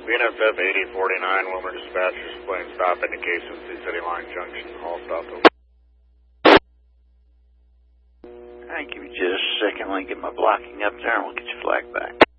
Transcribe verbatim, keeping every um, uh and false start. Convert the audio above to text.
B N S F eighty forty-nine, Wilmer dispatchers, plane stop indication, Sioux City Line Junction, all stop over. All right, give me just a second. Let me get my blocking up there and we'll get your flag back.